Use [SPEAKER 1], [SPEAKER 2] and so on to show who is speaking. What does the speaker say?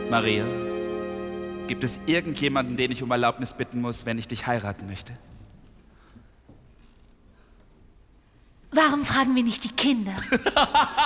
[SPEAKER 1] Maria, gibt es irgendjemanden, den ich um Erlaubnis bitten muss, wenn ich dich heiraten möchte?
[SPEAKER 2] Warum fragen wir nicht die Kinder?